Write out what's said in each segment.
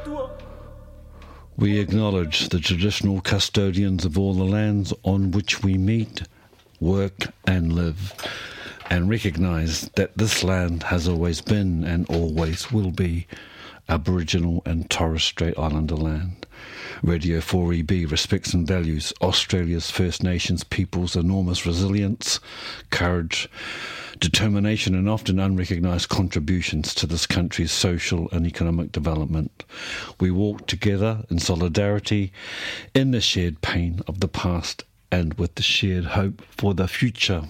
We acknowledge the traditional custodians of all the lands on which we meet, work and live, and recognise that this land has always been and always will be Aboriginal and Torres Strait Islander land. Radio 4EB respects and values Australia's First Nations people's enormous resilience, courage, determination and often unrecognised contributions to this country's social and economic development. We walk together in solidarity in the shared pain of the past and with the shared hope for the future.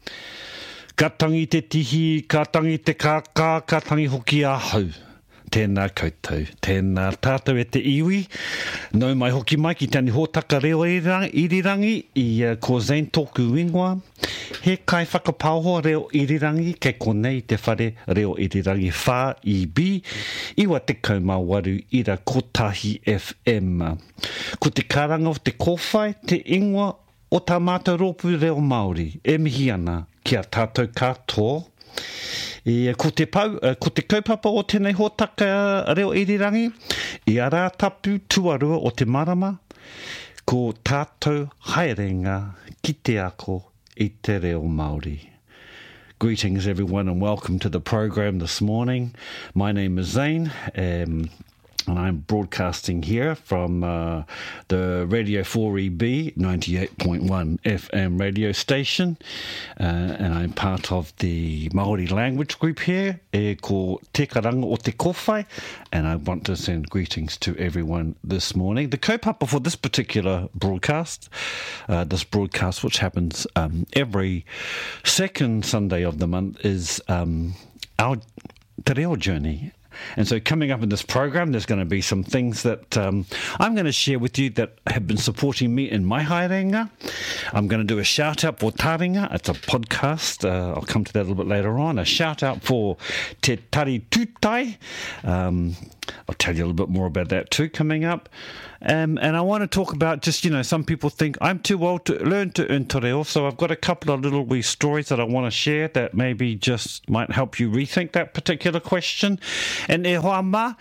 Ka tangi te tihi, ka tangi te kākā, ka tangi hoki ahau. Tēnā koutou, tēnā tātou e te iwi. Nau mai hoki mai ki tani hōtaka reo irirangi i ko Zane tōku ingoa. He kai whakapauho reo irirangi kei konei te whare reo irirangi 4EB. Iwa te kaumāwaru ira Kotahi FM. Ko te karanga o te kōwhai, te ingoa o tā mātou rōpu reo Māori. E mihi ana kia tātou katoa. Ko te kaupapa o tēnei hōtaka reo irirangi, I ara tapu tuarua o te marama, ko tātou haerenga ki te ako I te reo Māori. Greetings everyone and welcome to the program this morning. My name is Zane, and I'm broadcasting here from the Radio 4EB 98.1 FM radio station, and I'm part of the Māori language group here, e ko Te Karanga o Te Kōwhai, and I want to send greetings to everyone this morning. The kaupapa for this particular broadcast, which happens every second Sunday of the month, is our Te Reo journey. And so coming up in this program, there's going to be some things that I'm going to share with you that have been supporting me in my haerenga. I'm going to do a shout out for Taringa. It's a podcast. I'll come to that a little bit later on. A shout out for Te Tari Tūtai. I'll tell you a little bit more about that too coming up. And I want to talk about just, some people think I'm too old to learn to earn te reo, so I've got a couple of little wee stories that I want to share that maybe just might help you rethink that particular question. And e hoa ma,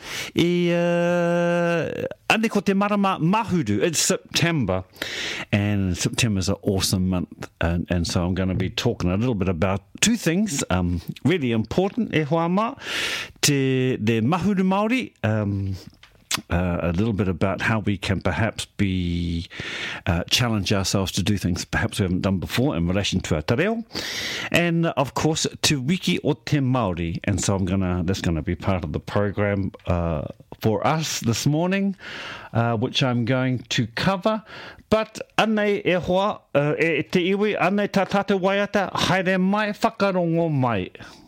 ane ko te marama mahuru. It's September, and September's an awesome month, and so I'm going to be talking a little bit about two things, really important, e hoa ma, te mahuru Māori, a little bit about how we can perhaps challenge ourselves to do things perhaps we haven't done before in relation to our te reo, and of course Te Wiki o Te Māori, and so that's gonna be part of the program for us this morning, which I'm going to cover. But anei e hoa, e te iwi, anei tā tātou waiata, haere mai, whakarongo mai.